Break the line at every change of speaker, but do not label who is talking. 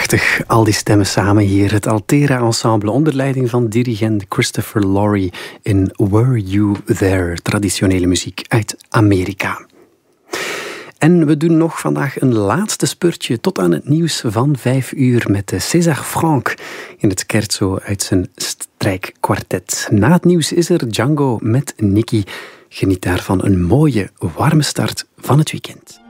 Prachtig, al die stemmen samen hier. Het Altera Ensemble onder leiding van dirigent Christopher Laurie in Were You There? Traditionele muziek uit Amerika. En we doen nog vandaag een laatste spurtje tot aan het nieuws van 5 uur met César Franck in het scherzo uit zijn strijkkwartet. Na het nieuws is er Django met Nicky. Geniet daarvan een mooie, warme start van het weekend.